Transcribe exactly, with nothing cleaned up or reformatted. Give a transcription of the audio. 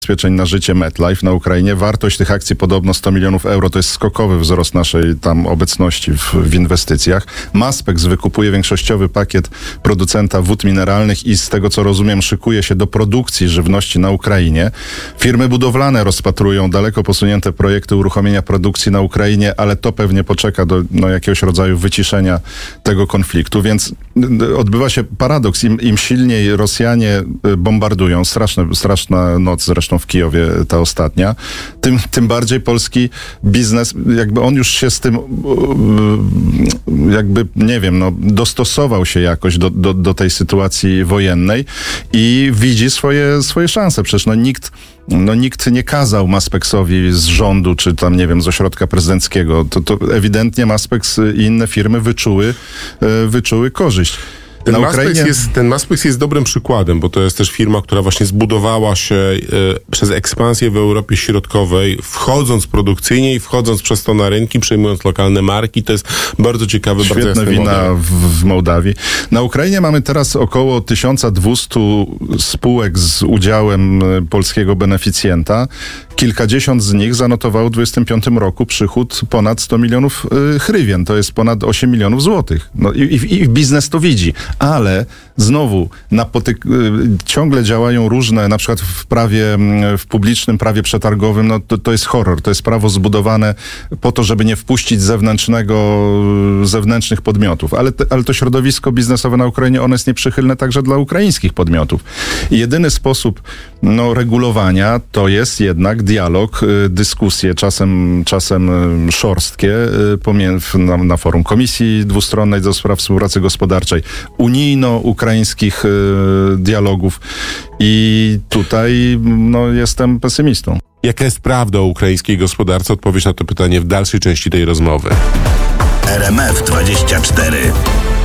ubezpieczeń na życie MetLife na Ukrainie. Wartość tych akcji podobno sto milionów euro. To jest skokowy wzrost naszej tam obecności w, w inwestycjach. Maspex wykupuje większościowy pakiet producenta wód mineralnych i z tego co rozumiem szykuje się do produkcji żywności na Ukrainie. Firmy budowlane rozpatrują daleko posunięte projekty uruchomienia produkcji na Ukrainie, ale to pewnie poczeka do no, jakiegoś rodzaju wyciszenia tego konfliktu, więc odbywa się paradoks. Im, im silniej Rosjanie bombardują, straszne, straszna noc zresztą w Kijowie ta ostatnia, tym, tym bardziej polski biznes, jakby on już się z tym jakby, nie wiem, no, dostosował się jakoś do, do, do tej sytuacji wojennej i widzi swoje, swoje szanse. Przecież no, nikt No nikt nie kazał Maspexowi z rządu, czy tam, nie wiem, z ośrodka prezydenckiego. To, to ewidentnie Maspex i inne firmy wyczuły, wyczuły korzyść. Ten Na Maspex, Ukrainie... jest, ten Maspex jest dobrym przykładem, bo to jest też firma, która właśnie zbudowała się e, przez ekspansję w Europie Środkowej, wchodząc produkcyjnie i wchodząc przez to na rynki, przejmując lokalne marki. To jest bardzo ciekawy, Świetne bardzo jasny wina model. w, w Mołdawii. Na Ukrainie mamy teraz około tysiąc dwieście spółek z udziałem polskiego beneficjenta. Kilkadziesiąt z nich zanotowało w dwudziestym piątym roku przychód ponad sto milionów y, hrywien. To jest ponad osiem milionów złotych. No i, i, i biznes to widzi. Ale znowu napotyk- y, ciągle działają różne, na przykład w prawie, w publicznym prawie przetargowym, no to, to jest horror. To jest prawo zbudowane po to, żeby nie wpuścić zewnętrznego, zewnętrznych podmiotów. Ale, te, ale to środowisko biznesowe na Ukrainie, ono jest nieprzychylne także dla ukraińskich podmiotów. I jedyny sposób no, regulowania to jest jednak dialog, y, dyskusje, czasem, czasem y, szorstkie y, pomiędzy, na, na forum Komisji Dwustronnej do Spraw Współpracy Gospodarczej, unijno-ukraińskich y, dialogów i tutaj no, jestem pesymistą. Jaka jest prawda o ukraińskiej gospodarce? Odpowiedź na to pytanie w dalszej części tej rozmowy. R M F dwadzieścia cztery.